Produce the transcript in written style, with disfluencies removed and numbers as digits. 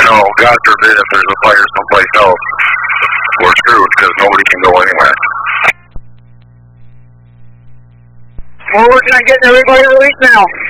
know, God forbid if there's a fire someplace else, we're screwed because nobody can go anywhere. We're working on getting everybody released now.